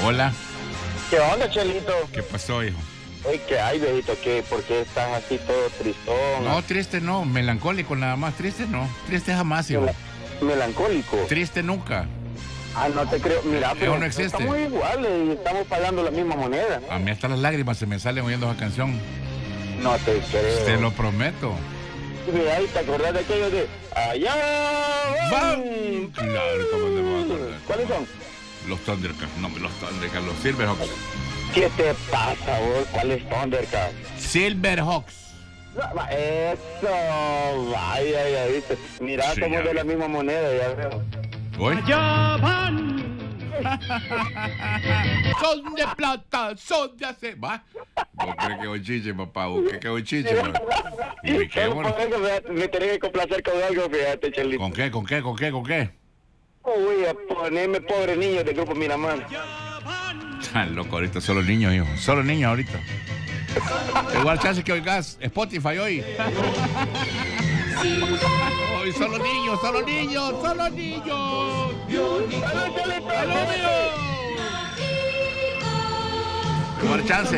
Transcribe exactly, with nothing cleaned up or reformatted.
Hola. ¿Qué onda, Chelito? ¿Qué pasó, hijo? Oye, ¿qué hay, viejito? ¿Qué? ¿Por qué estás así todo tristón? No, triste no, melancólico nada más. Triste no, triste jamás, hijo. Mel- melancólico. Triste nunca. Ah, no te creo. Mira, Eso pero no existe. estamos iguales y estamos pagando la misma moneda, ¿no? A mí hasta las lágrimas se me salen oyendo esa canción. No te creo. Te lo prometo. Mira, ¿y te acordás de aquellos de allá van? ¡Van! Claro, ¿cómo te voy a acordar? ¿Cuáles son? Los Thundercats, no, los Thundercats, los Silverhawks. ¿Qué te pasa, vos? ¿Cuáles Thundercats? Silverhawks. No, va, eso, vaya, ya viste. Mira, Sí, somos ya de vi. la misma moneda, ya veo. ¿Oye? ¡Ya van! Son de plata, son de acero. ¿Va? ¿Vos crees que es un chiche, papá? ¿Vos crees que es un chiche? ¿Y me qué, Pero bueno? por eso me, me tenés que complacer con algo, fíjate, Chelito. ¿Con qué, con qué, con qué, con qué? Voy a ponerme pobre niño del grupo Miramar. Ah, loco, ahorita solo niños, hijo. Solo niños ahorita. Igual chance que oigas Spotify hoy. Hoy solo niños, solo niños, solo niños. ¡Salud, Chelito! ¡Aló, mío! Igual chance.